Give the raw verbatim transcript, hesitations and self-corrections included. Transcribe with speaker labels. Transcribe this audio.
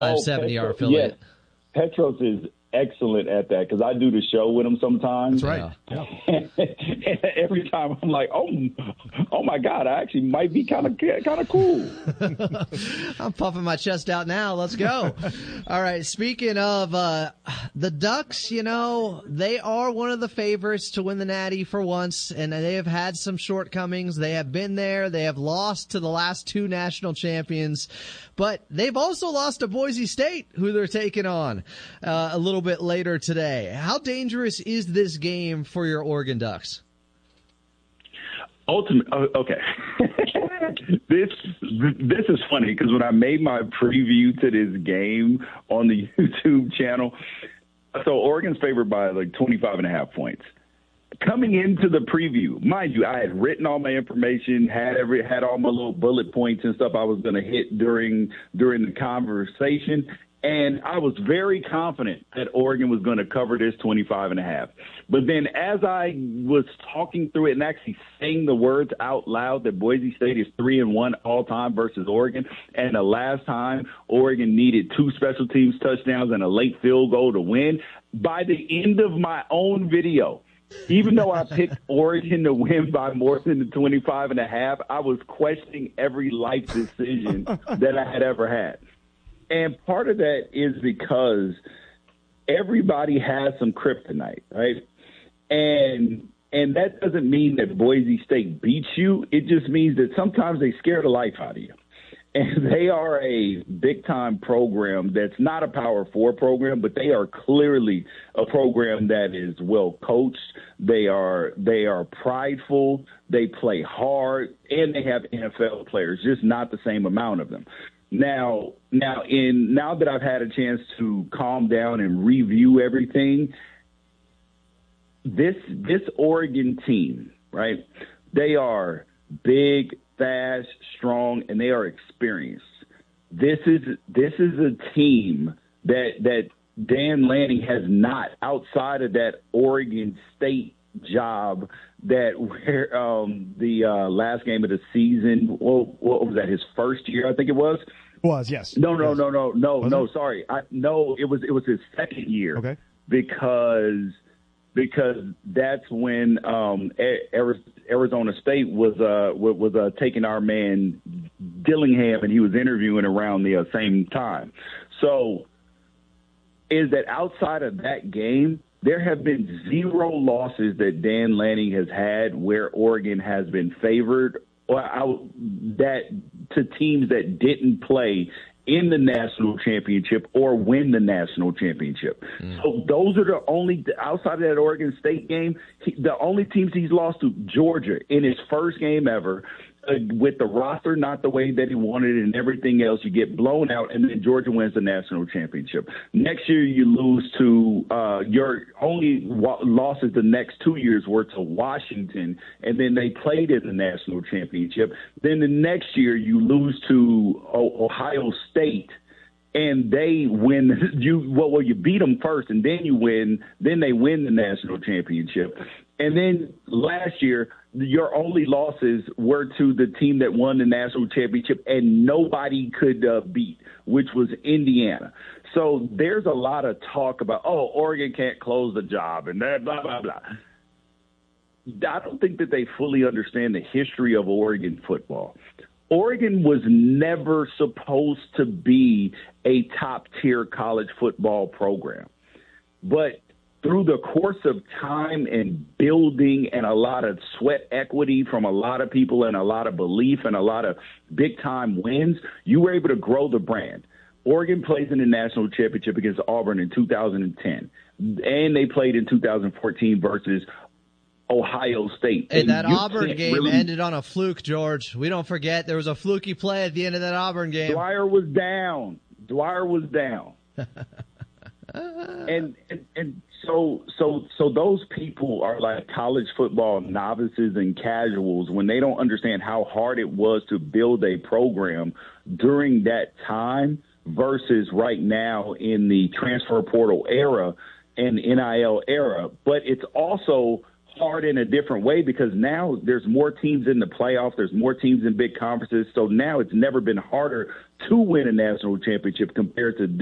Speaker 1: Oh,
Speaker 2: seventy-yard
Speaker 1: Petros,
Speaker 2: affiliate.
Speaker 1: yes. Petros is excellent at that because I do the show with him sometimes.
Speaker 3: That's right.
Speaker 1: Yeah. And every time I'm like, oh, oh my God, I actually might be kind of kind of cool.
Speaker 2: I'm puffing my chest out now. Let's go. All right. Speaking of uh, the Ducks, you know, they are one of the favorites to win the Natty for once, and they have had some shortcomings. They have been there. They have lost to the last two national champions, but they've also lost to Boise State, who they're taking on uh, a little bit later today. How dangerous is this game for your Oregon Ducks?
Speaker 1: Ultimate, okay. this this is funny because when I made my preview to this game on the YouTube channel, so Oregon's favored by like twenty-five and a half points. Coming into the preview, mind you, I had written all my information, had every had all my little bullet points and stuff I was going to hit during during the conversation. And I was very confident that Oregon was going to cover this twenty-five and a half. But then as I was talking through it and actually saying the words out loud that Boise State is three and one all time versus Oregon, and the last time Oregon needed two special teams touchdowns and a late field goal to win, by the end of my own video, even though I picked Oregon to win by more than the twenty-five and a half, I was questioning every life decision that I had ever had. And part of that is because everybody has some kryptonite, right? And and that doesn't mean that Boise State beats you. It just means that sometimes they scare the life out of you. And they are a big-time program that's not a Power Four program, but they are clearly a program that is well coached. They are they are prideful. They play hard, and they have N F L players, just not the same amount of them. Now, now, in now that I've had a chance to calm down and review everything, this this Oregon team, right? They are big, fast, strong, and they are experienced. This is this is a team that that Dan Lanning has not, outside of that Oregon State job that where um, the uh, last game of the season, what, what was that, his first year, I think it was?
Speaker 3: Was, yes.
Speaker 1: No, no,
Speaker 3: yes.
Speaker 1: no, no, no,
Speaker 3: was
Speaker 1: no,
Speaker 3: it?
Speaker 1: sorry. I, no, it was it was his second year.
Speaker 3: Okay.
Speaker 1: Because because that's when um, Arizona State was uh, was uh, taking our man Dillingham, and he was interviewing around the uh, same time. So is that outside of that game, there have been zero losses that Dan Lanning has had where Oregon has been favored or out that to teams that didn't play in the national championship or win the national championship. Mm. So those are the only, outside of that Oregon State game, he, the only teams he's lost to, Georgia in his first game ever, uh, with the roster not the way that he wanted it and everything else, you get blown out, and then Georgia wins the national championship. Next year you lose to uh, your only wa- losses the next two years were to Washington, and then they played in the national championship. Then the next year you lose to o- Ohio State, and they win. You well, well, you beat them first, and then you win. Then they win the national championship. And then last year, your only losses were to the team that won the national championship and nobody could uh, beat, which was Indiana. So there's a lot of talk about, oh, Oregon can't close the job and that, blah, blah, blah. I don't think that they fully understand the history of Oregon football. Oregon was never supposed to be a top-tier college football program. But through the course of time and building and a lot of sweat equity from a lot of people and a lot of belief and a lot of big-time wins, you were able to grow the brand. Oregon plays in the national championship against Auburn in two thousand ten, and they played in two thousand fourteen versus Ohio State.
Speaker 2: And, and that Auburn game
Speaker 1: really...
Speaker 2: ended on a fluke, George. We don't forget there was a fluky play at the end of that Auburn game.
Speaker 1: Dwyer was down. Dwyer was down. and, and and so so so those people are like college football novices and casuals when they don't understand how hard it was to build a program during that time versus right now in the transfer portal era and N I L era. But it's also hard in a different way because now there's more teams in the playoffs. There's more teams in big conferences. So now it's never been harder to win a national championship compared to